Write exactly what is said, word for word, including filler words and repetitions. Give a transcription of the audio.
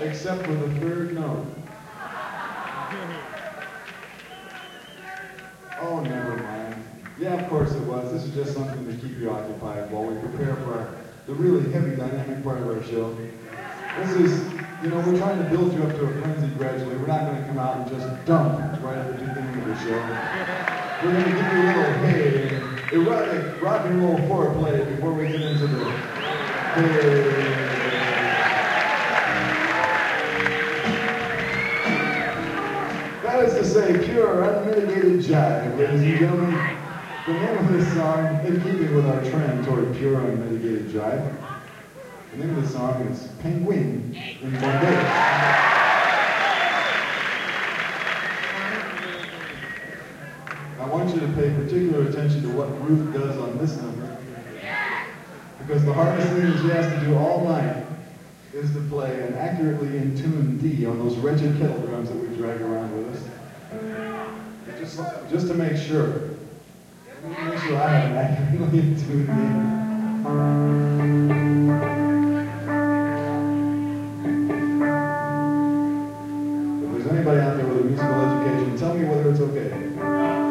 except for the third note. Oh, never mind. Yeah, of course it was. This is just something to keep you occupied while we prepare for our, the really heavy dynamic part of our show. This is, you know, we're trying to build you up to a frenzy gradually. We're not going to come out and just dump right at the beginning of the show. We're going to give you a little hey, erotic rock and roll foreplay before we get into the hey. That is to say, pure, unmitigated jive, ladies and gentlemen. The name of this song, in keeping with our trend toward pure, unmitigated jive, the name of the song is Penguin in Bombay. I want you to pay particular attention to what Ruth does on this number, because the hardest thing that she has to do all night is to play an accurately in tune D on those wretched kettle drums that we drag around with us. Just, just to make sure. Make sure I have an accurately in tune D.